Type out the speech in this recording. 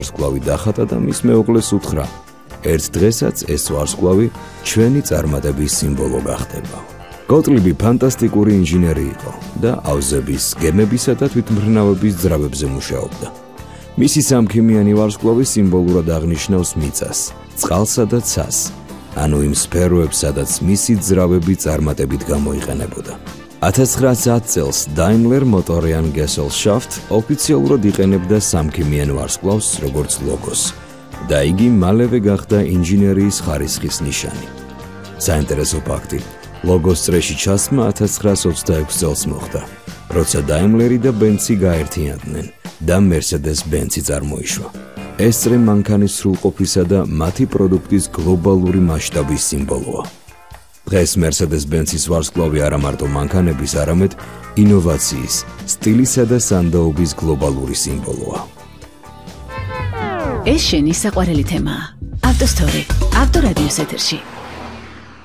ვარსკვლავი დახატა და მის მეუღლეს უთხრა: ერთ დღესაც ეს ვარსკვლავი ჩვენი წარმატების სიმბოლო გახდება. გოტლიბი ფანტასტიკური ინჟინერი იყო და ავზების, გემებისა და თვითმფრინავების ძრავებზე მუშაობდა. მისი სამქიმიანი ვარსკვლავი სიმბოლურად აღნიშნავს მიწას, წყალსა და ცას, ანუ იმ სფეროებს, სადაც მისი ძრავები წარმატებით გამოიყენებოდა. 1910 წელს Daimler Motorian Gesellschaft ოფიციალურად იყენებდა სამქიმიან ვარსკვლავს როგორც ლოგოს და იგი მალევე გახდა ინჟინერიის ხარისხის ნიშანი. საინტერესო ფაქტი, ლოგოს წრეში ჩასმა 1926 წელს მოხდა, როცა Daimler და Benz გაერთიანდნენ და Mercedes-Benz წარმოიშვა. ეს წრე მანქანის სრულყოფისა და მათი პროდუქტის გლობალური მასშტაბის სიმბოლოა. დღეს Mercedes-Benz-ის ვარსკვლავი არა მარტო მანქანების, არამედ ინოვაციის, სტილისა და სანდაობის გლობალური სიმბოლოა. ეს შენი საყვარელი თემაა. ავტოსტორი, ავტორადიოს ეთერში.